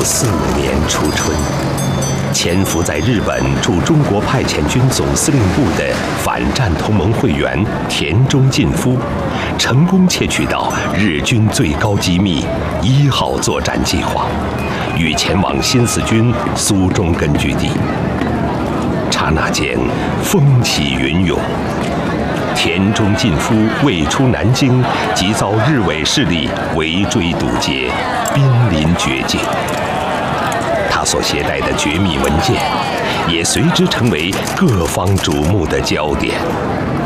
1945年初春，潜伏在日本驻中国派遣军总司令部的反战同盟会员田中进夫，成功窃取到日军最高机密1号作战计划，欲前往新四军苏中根据地。刹那间，风起云涌。田中进夫未出南京，即遭日伪势力围追堵截，濒临绝境。他所携带的绝密文件，也随之成为各方瞩目的焦点。